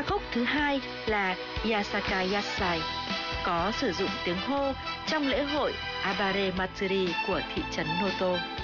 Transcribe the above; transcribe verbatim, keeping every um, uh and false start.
Ca khúc thứ hai là Yasaka Yasai, có sử dụng tiếng hô trong lễ hội Abare Matsuri của thị trấn Noto.